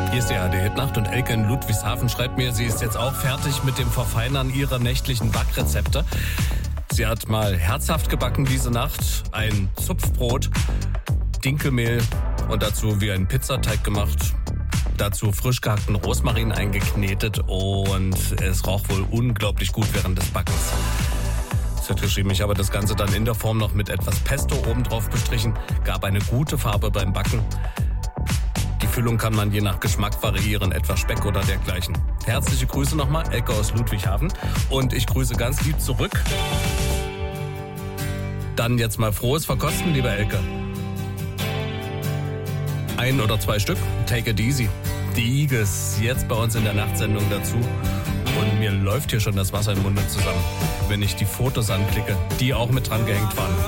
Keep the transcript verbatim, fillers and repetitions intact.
Hier ist die A R D-Hitnacht und Elke in Ludwigshafen schreibt mir, sie ist jetzt auch fertig mit dem Verfeinern ihrer nächtlichen Backrezepte. Sie hat mal herzhaft gebacken diese Nacht, ein Zupfbrot, Dinkelmehl und dazu wie einen Pizzateig gemacht. Dazu frisch gehackten Rosmarin eingeknetet und es roch wohl unglaublich gut während des Backens. Sie hat geschrieben, ich habe das Ganze dann in der Form noch mit etwas Pesto obendrauf bestrichen, gab eine gute Farbe beim Backen. Die Füllung kann man je nach Geschmack variieren, etwa Speck oder dergleichen. Herzliche Grüße nochmal, Elke aus Ludwigshafen. Und ich grüße ganz lieb zurück. Dann jetzt mal frohes Verkosten, liebe Elke. Ein oder zwei Stück, take it easy. Die Igels, jetzt bei uns in der Nachtsendung dazu. Und mir läuft hier schon das Wasser im Munde zusammen, wenn ich die Fotos anklicke, die auch mit dran gehängt waren.